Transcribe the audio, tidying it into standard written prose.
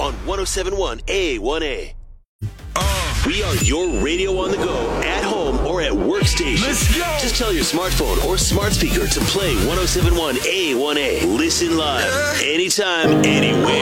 on 107.1 A1A. We are your radio on the go, at home, or at workstation. Let's go! Just tell your smartphone or smart speaker to play 107.1 A1A. Listen live, anytime, anywhere.